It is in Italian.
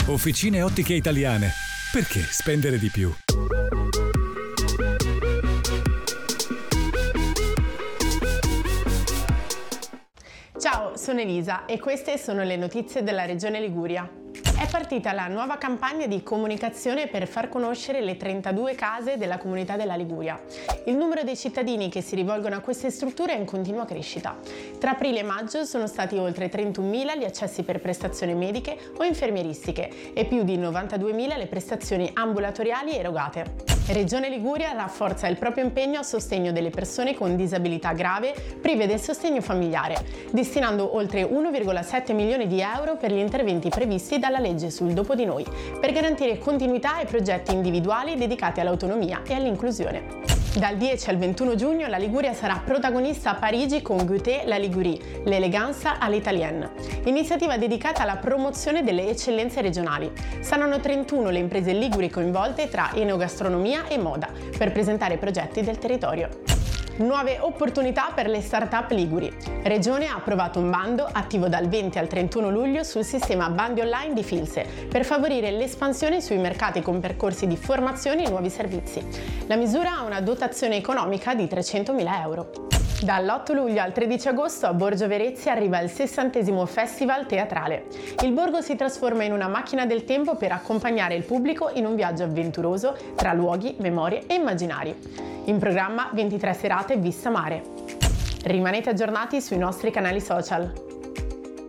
Officine Ottiche Italiane. Perché spendere di più? Ciao, sono Elisa e queste sono le notizie della Regione Liguria. È partita la nuova campagna di comunicazione per far conoscere le 32 case della comunità della Liguria. Il numero dei cittadini che si rivolgono a queste strutture è in continua crescita. Tra aprile e maggio sono stati oltre 31.000 gli accessi per prestazioni mediche o infermieristiche e più di 92.000 le prestazioni ambulatoriali erogate. Regione Liguria rafforza il proprio impegno a sostegno delle persone con disabilità grave prive del sostegno familiare, destinando oltre 1,7 milioni di euro per gli interventi previsti dalla legge sul Dopo di Noi, per garantire continuità ai progetti individuali dedicati all'autonomia e all'inclusione. Dal 10 al 21 giugno la Liguria sarà protagonista a Parigi con Goûter la Ligurie, l'eleganza all'italienne, iniziativa dedicata alla promozione delle eccellenze regionali. Saranno 31 le imprese liguri coinvolte tra enogastronomia e moda per presentare progetti del territorio. Nuove opportunità per le start-up liguri. Regione ha approvato un bando attivo dal 20 al 31 luglio sul sistema bandi online di Filse per favorire l'espansione sui mercati con percorsi di formazione e nuovi servizi. La misura ha una dotazione economica di 300.000 euro. Dall'8 luglio al 13 agosto a Borgio Verezzi arriva il 60° Festival Teatrale. Il borgo si trasforma in una macchina del tempo per accompagnare il pubblico in un viaggio avventuroso tra luoghi, memorie e immaginari. In programma 23 serate vista mare. Rimanete aggiornati sui nostri canali social.